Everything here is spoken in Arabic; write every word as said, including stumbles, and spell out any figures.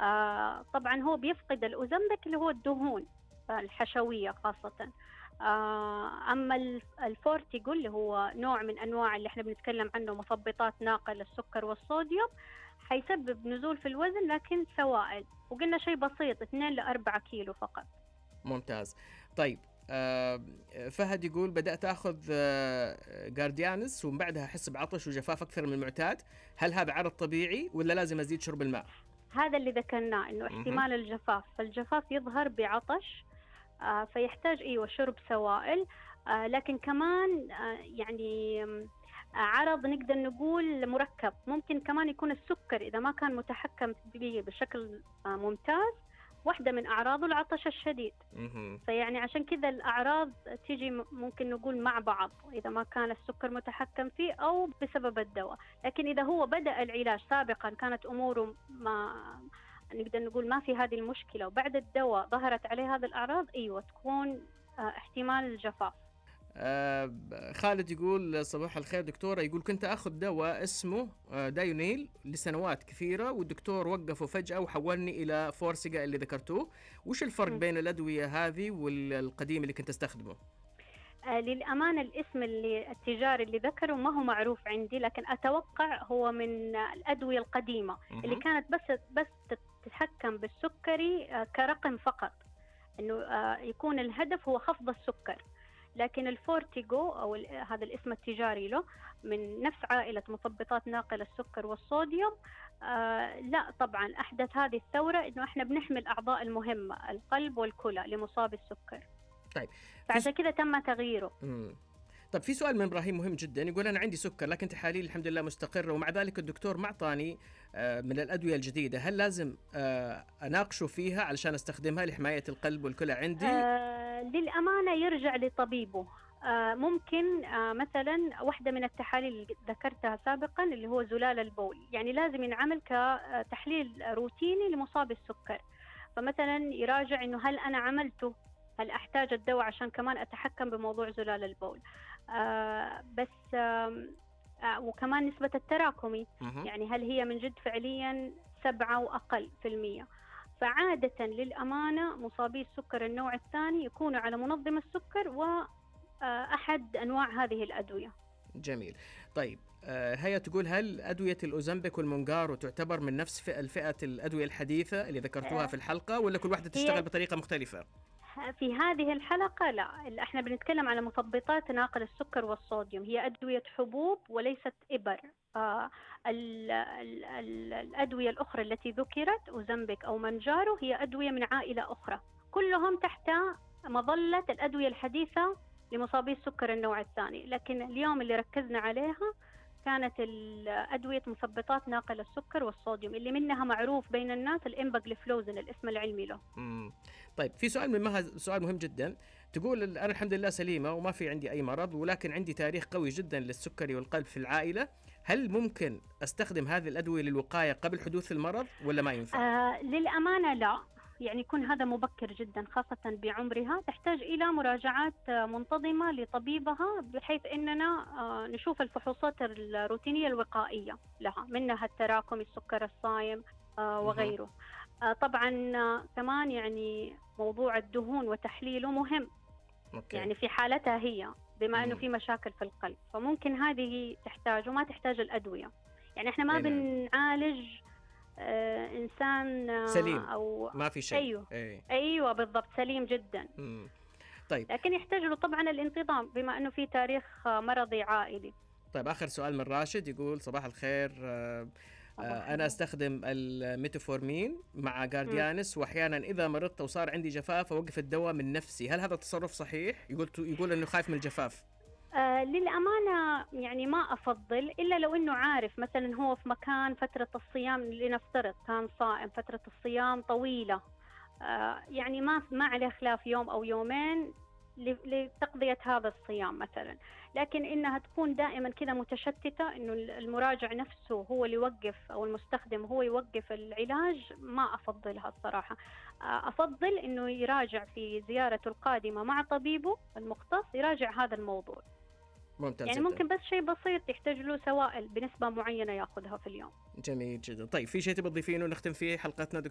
آه طبعا هو بيفقد الأوزمبيك اللي هو الدهون الحشوية خاصة. آه أما الفورتيجو اللي هو نوع من أنواع اللي احنا بنتكلم عنه مثبطات ناقل السكر والصوديوم، حيسبب نزول في الوزن لكن سوائل، وقلنا شيء بسيط اثنين لأربعة كيلو فقط. ممتاز. طيب آه فهد يقول بدأت أخذ آه جارديانس ومن بعدها أحس بعطش وجفاف أكثر من المعتاد، هل هذا عرض طبيعي ولا لازم أزيد شرب الماء؟ هذا اللي ذكرناه إنه احتمال الجفاف، فالجفاف يظهر بعطش آه فيحتاج أيوة شرب سوائل. آه لكن كمان آه يعني آه عرض نقدر نقول مركب، ممكن كمان يكون السكر إذا ما كان متحكم به بشكل آه ممتاز، واحدة من أعراضه العطش الشديد. فيعني عشان كذا الأعراض تيجي ممكن نقول مع بعض، إذا ما كان السكر متحكم فيه أو بسبب الدواء. لكن إذا هو بدأ العلاج سابقا كانت أموره ما نقدر نقول ما في هذه المشكلة، وبعد الدواء ظهرت عليه هذه الأعراض، أيوة تكون احتمال الجفاف. آه خالد يقول صباح الخير دكتورة، يقول كنت أخذ دواء اسمه آه دايونيل لسنوات كثيرة، والدكتور وقفه فجأة وحولني إلى فورسيجا اللي ذكرتوه. وش الفرق م. بين الأدوية هذه والقديم اللي كنت أستخدمه؟ آه للأمانة الاسم اللي التجاري اللي ذكره ما هو معروف عندي، لكن أتوقع هو من الأدوية القديمة م- اللي كانت بس بس تتحكم بالسكري آه كرقم فقط، إنه آه يكون الهدف هو خفض السكر. لكن الفورتيجو أو هذا الاسم التجاري له من نفس عائلة مثبطات ناقل السكر والصوديوم. آه لا طبعا أحدث هذه الثورة إنه إحنا بنحمي الأعضاء المهمة القلب والكلى لمصاب السكر. طيب فعشان كذا تم تغييره. مم. طب في سؤال من إبراهيم مهم جدا، يقول أنا عندي سكر لكن تحاليل الحمد لله مستقرة، ومع ذلك الدكتور ما أعطاني من الأدوية الجديدة، هل لازم أناقشه فيها علشان أستخدمها لحماية القلب والكلى عندي؟ آه للأمانة يرجع لطبيبه. آه ممكن آه مثلا واحدة من التحاليل اللي ذكرتها سابقا اللي هو زلال البول، يعني لازم ينعمل كتحليل روتيني لمصاب السكر، فمثلا يراجع إنه هل أنا عملته، هل أحتاج الدواء عشان كمان أتحكم بموضوع زلال البول. آه بس آه آه وكمان نسبة التراكمي، يعني هل هي من جد فعليا سبعة وأقل في المية. فعادة للأمانة مصابي السكر النوع الثاني يكونوا على منظم السكر وأحد أنواع هذه الأدوية. جميل. طيب آه هيا تقول هل أدوية الأوزمبيك والمونجارو تعتبر من نفس فئة الفئة الأدوية الحديثة اللي ذكرتوها في الحلقة، ولا كل واحدة تشتغل بطريقة مختلفة؟ في هذه الحلقة لا، احنا بنتكلم على مثبطات ناقل السكر والصوديوم، هي أدوية حبوب وليست إبر. آه ال ال ال الأدوية الأخرى التي ذكرت أوزمبيك أو مانجارو هي أدوية من عائلة أخرى، كلهم تحت مظلة الأدوية الحديثة لمصابي السكر النوع الثاني. لكن اليوم اللي ركزنا عليها كانت الأدوية مثبطات ناقل السكر والصوديوم اللي منها معروف بين الناس الإمباغليفلوزين الاسم العلمي له. مم. طيب في سؤال من مها سؤال مهم جدا، تقول أنا الحمد لله سليمة وما في عندي أي مرض، ولكن عندي تاريخ قوي جدا للسكري والقلب في العائلة، هل ممكن أستخدم هذه الأدوية للوقاية قبل حدوث المرض ولا ما ينفع؟ آه للأمانة لا، يعني يكون هذا مبكر جدا خاصة بعمرها، تحتاج إلى مراجعات منتظمة لطبيبها بحيث أننا نشوف الفحوصات الروتينية الوقائية لها، منها التراكم السكر الصايم وغيره. طبعا كمان يعني موضوع الدهون وتحليله مهم. أوكي. يعني في حالتها هي بما أنه في مشاكل في القلب، فممكن هذه تحتاج وما تحتاج الأدوية. يعني احنا ما بنعالج آه إنسان آه سليم أو ما في شيء. أيوه. أي. أيوه بالضبط سليم جدا. مم. طيب. لكن يحتاج له طبعا الانتظام بما أنه في تاريخ مرضي عائلي. طيب آخر سؤال من راشد، يقول صباح الخير، آه آه أنا أستخدم الميتفورمين مع جارديانس، وأحيانا إذا مرضت وصار عندي جفاف أوقف الدواء من نفسي، هل هذا التصرف صحيح؟ يقول يقول إنه خايف من الجفاف. آه للأمانة يعني ما أفضل إلا لو إنه عارف، مثلا هو في مكان فترة الصيام لنفترض كان صائم فترة الصيام طويلة، آه يعني ما ما عليه خلاف يوم أو يومين لتقضية هذا الصيام مثلا. لكن إنها تكون دائما كذا متشتتة، إنه المراجع نفسه هو اللي يوقف أو المستخدم هو يوقف العلاج، ما أفضلها الصراحة. أفضل إنه يراجع في زيارته القادمة مع طبيبه المختص، يراجع هذا الموضوع. ممتاز يعني جدا. ممكن بس شيء بسيط يحتاج له سوائل بنسبة معينة ياخذها في اليوم. جميل جدا. طيب في شيء تبغى تضيفينه نختم فيه حلقتنا دكتور؟